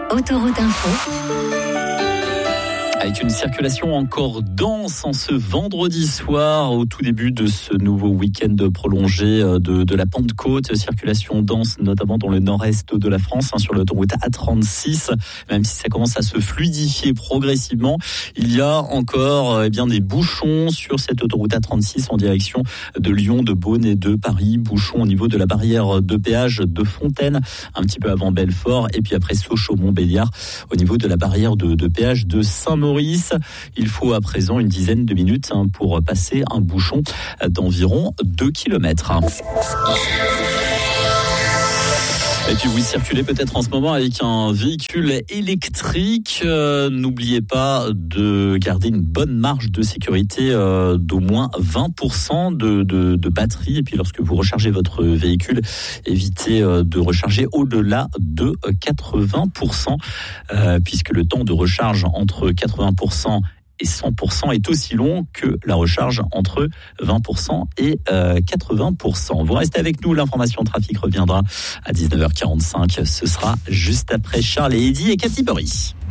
Autoroute Info. Avec une circulation encore dense en ce vendredi soir, au tout début de ce nouveau week-end prolongé de la Pentecôte. Circulation dense notamment dans le nord-est de la France, sur l'autoroute A36, même si ça commence à se fluidifier progressivement. Il y a encore des bouchons sur cette autoroute A36 en direction de Lyon, de Beaune et de Paris. Bouchons au niveau de la barrière de péage de Fontaine, un petit peu avant Belfort, et puis après Sochaux-Montbéliard, au niveau de la barrière de péage de Saint-Maurice. Il faut à présent une dizaine de minutes pour passer un bouchon d'environ 2 km. Et puis vous circulez peut-être en ce moment avec un véhicule électrique. N'oubliez pas de garder une bonne marge de sécurité d'au moins 20% de batterie. Et puis lorsque vous rechargez votre véhicule, évitez de recharger au-delà de 80%, puisque le temps de recharge entre 80% et 100% est aussi long que la recharge entre 20% et 80%. Vous restez avec nous, l'information trafic reviendra à 19h45. Ce sera juste après Charles et Eddy et Cathy Bory.